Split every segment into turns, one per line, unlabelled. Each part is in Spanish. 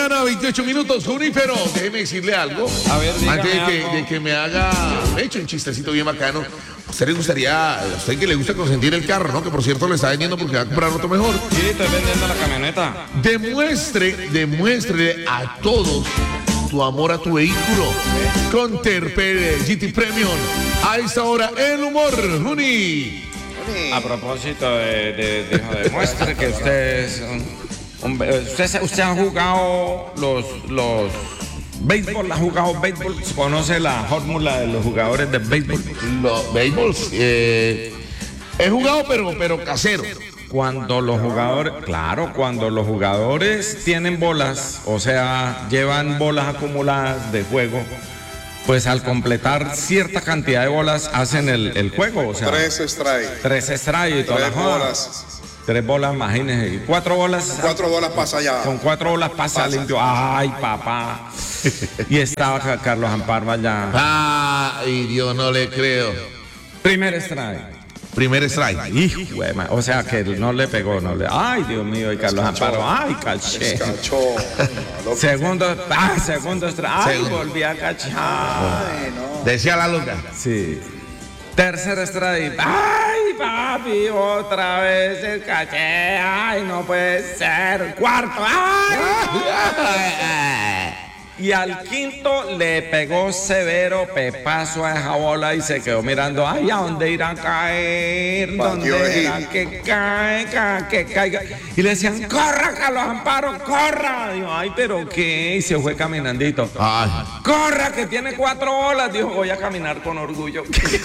mañana, 28 minutos, Junífero. Déjeme decirle algo.
A ver, dígame
antes
algo.
de que me haga, hecho un chistecito bien bacano. ¿A usted le gustaría, a usted que le gusta consentir el carro, ¿no? Que por cierto le está vendiendo porque va a comprar otro mejor.
Sí, estoy vendiendo la camioneta.
Demuestre a todos tu amor a tu vehículo con Terpel GT Premium. A esta hora, el humor, Juni.
A propósito demuestre que usted es usted ha jugado los béisbol, ha jugado béisbol, conoce la fórmula de los jugadores de béisbol.
Los béisbols, he jugado pero casero.
Cuando los jugadores tienen bolas, o sea, llevan bolas acumuladas de juego, pues al completar cierta cantidad de bolas hacen el juego, o sea,
3 strikes
y todas las
bolas.
3 bolas, imagínense, y 4 bolas.
4 bolas pasa ya.
Con 4 bolas pasa limpio. Ay, papá. Y estaba Carlos Amparo allá.
Ay, Dios, no le creo.
Primer strike.
Hijo.
O sea que no le pegó, no le. Ay, Dios mío, y Carlos Amparo. Ay, caché. Segundo strike. Ay, volví a cachar.
Ay, no.
Decía la loca.
Sí. Tercer strike. Ay, papi, otra vez el caché. Ay, no puede ser. Cuarto. Ay. Y al quinto le pegó severo pepazo a esa bola y se quedó mirando, ay, ¿a dónde irá a caer? ¿Dónde irá que caiga? Y le decían, corra, Carlos Amparo, corra. Dijo, ay, ¿pero qué? Y se fue caminandito.
Ay.
Corra, que tiene 4 bolas. Dijo, voy a caminar con orgullo.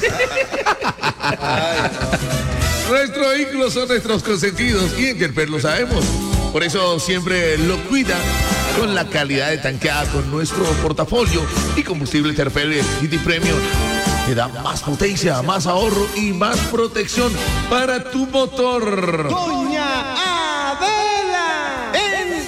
Ay, no.
Nuestros vehículos son nuestros consentidos y en Terpel lo sabemos. Por eso siempre lo cuida con la calidad de tanqueada con nuestro portafolio y combustible Terpel GT Premium. Te da más potencia, más ahorro y más protección para tu motor.
Doña Adela en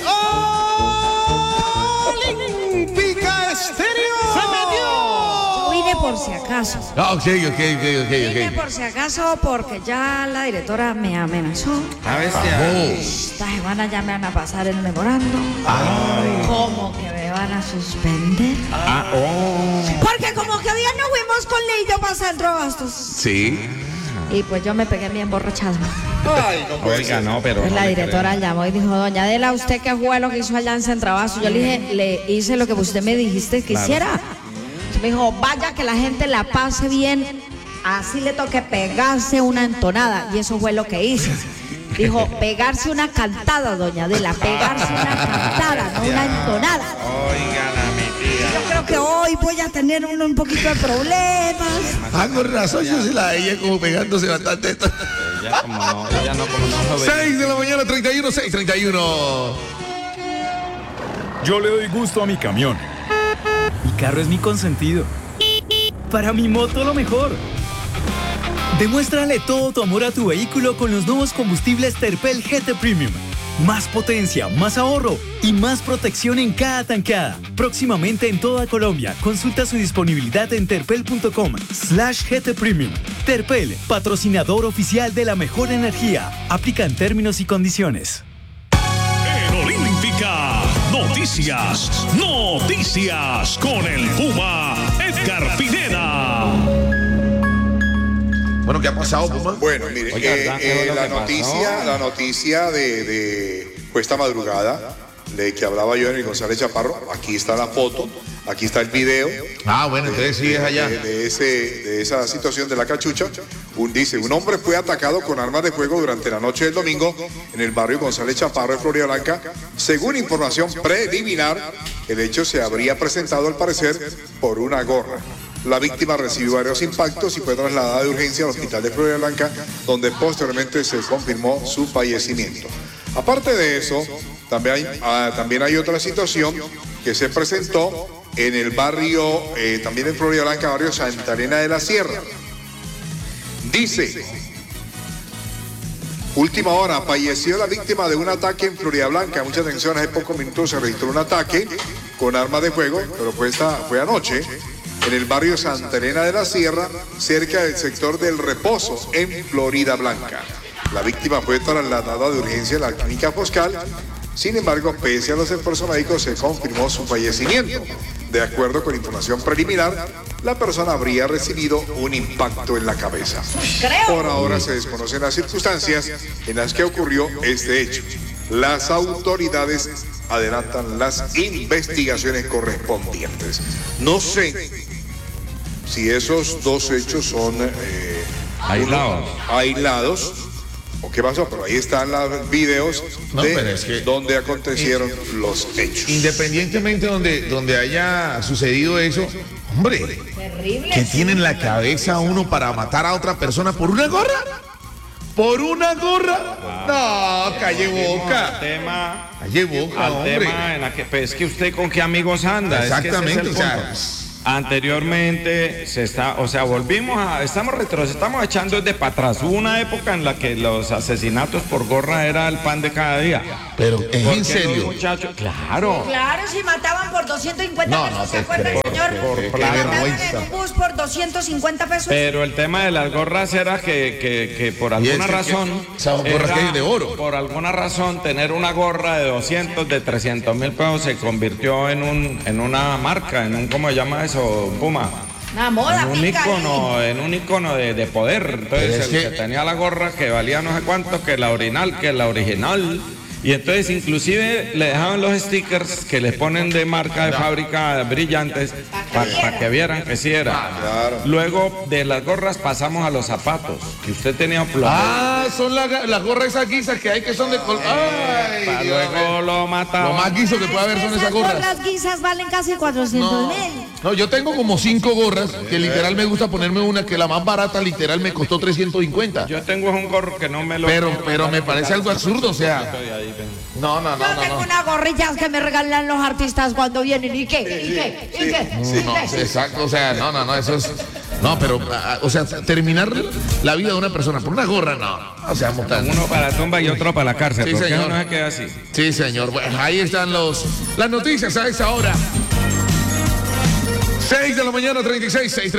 Olímpica Estéreo.
Se metió. Yo vine por si acaso.
Ok.
Vine por si acaso porque ya la directora me amenazó.
A bestia.
Esta semana ya me van a pasar el memorando. Como que me van a suspender. Porque como que día no fuimos con Lillo para Centro Abastos.
Sí.
Y pues yo me pegué bien borrachada.
Ay, no puede
Oiga,
ser.
no, pero.
Pues
no
la
le
directora llamó y dijo, doña Adela, ¿usted qué fue lo que hizo allá en Centro Abastos? Yo le dije, le hice lo que usted me dijiste que hiciera. Me dijo, vaya que la gente la pase bien, así le toque pegarse una entonada. Y eso fue lo que hice. Dijo, pegarse una cantada, doña Adela, pegarse una cantada, no una entonada.
Oiga, la metida.
Yo creo que hoy voy a tener un poquito de problemas.
Con razón, yo se la veía como pegándose bastante.
Ella no
6 de la mañana, 6:31.
Yo le doy gusto a mi camión. Mi carro es mi consentido. Para mi moto lo mejor. Demuéstrale todo tu amor a tu vehículo con los nuevos combustibles Terpel GT Premium. Más potencia, más ahorro y más protección en cada tankada. Próximamente en toda Colombia. Consulta su disponibilidad en terpel.com/GT Premium. Terpel, patrocinador oficial de la mejor energía. Aplican términos y condiciones.
En Olímpica, noticias con el Puma Edgar Pineda.
Bueno, ¿qué ha pasado, Puma?
Bueno, mire,
Oiga, ¿qué fue lo que
la noticia de esta madrugada, de que hablaba yo en el González Chaparro, aquí está la foto, aquí está el video.
Bueno, entonces sí es allá.
De esa situación de la cachucha. Dice, un hombre fue atacado con armas de fuego durante la noche del domingo en el barrio González Chaparro de Florida Blanca. Según información preliminar, el hecho se habría presentado al parecer por una gorra. La víctima recibió varios impactos y fue trasladada de urgencia al hospital de Florida Blanca, donde posteriormente se confirmó su fallecimiento. Aparte de eso, también hay otra situación que se presentó en el barrio, también en Florida Blanca, barrio Santa Elena de la Sierra. Dice, última hora, falleció la víctima de un ataque en Florida Blanca. Mucha atención, hace pocos minutos se registró un ataque con armas de fuego, pero fue anoche, en el barrio Santa Elena de la Sierra, cerca del sector del Reposo, en Florida Blanca. La víctima fue trasladada de urgencia a la clínica Foscal. Sin embargo, pese a los esfuerzos médicos, se confirmó su fallecimiento. De acuerdo con información preliminar, la persona habría recibido un impacto en la cabeza. Por ahora se desconocen las circunstancias en las que ocurrió este hecho. Las autoridades adelantan las investigaciones correspondientes. No sé si esos dos hechos son aislados o qué pasó, pero ahí están los videos donde acontecieron los hechos.
Independientemente donde haya sucedido eso, hombre,
Terrible.
¿qué tiene en la cabeza uno para matar a otra persona por una gorra? ¿Por una gorra? No, calle boca. Calle boca,
Al
hombre.
tema en la que, pues, que usted con qué amigos anda.
Exactamente,
Es que ese
o
es el
sea,
punto. Anteriormente estamos echando de para atrás. Hubo una época en la que los asesinatos por gorra era el pan de cada día.
pero es en
Porque
serio.
los muchachos, claro.
Claro, si mataban por 250
No,
pesos,
no
¿se
te
acuerda el
creo.
señor?
Por
Que
plata.
mataron
vergüenza.
en un bus por 250 pesos.
Pero el tema de las gorras era que por
Y es
alguna
que-
razón.
esas gorras
era-
que hay de oro.
Por alguna razón, tener una gorra de 200, de 300 mil pesos se convirtió en una marca, ¿cómo se llama eso? Puma.
Una moda, pica ahí.
En un icono de poder.
Pero
Entonces
es
el
que-
que tenía la gorra que valía no sé cuánto, que la orinal, que la original. Y entonces inclusive le dejaban los stickers que les ponen de marca de fábrica brillantes para que vieran que sí era. Luego de las gorras pasamos a los zapatos, que usted tenía plomo.
Ah, son las gorras esas guisas que hay que son de color. Ay, Dios mío.
Luego lo mataban.
Lo más guiso que puede haber son esas gorras.
Las guisas valen casi 400.000.
No, yo tengo como 5 gorras que literal me gusta ponerme una que la más barata literal me costó 350.
Yo tengo un gorro que no me lo...
Pero me parece algo absurdo, o sea. No.
Yo tengo una gorrilla que me regalan los artistas cuando vienen. ¿Y qué?
No, exacto, o sea, no, eso es. No, pero, o sea, terminar la vida de una persona por una gorra, no seamos tan.
Uno para la tumba y otro para la cárcel.
Sí,
¿Por qué
señor.
no se queda así?
Sí, señor. Bueno, ahí están las noticias a esa hora. 6 de la mañana, 36,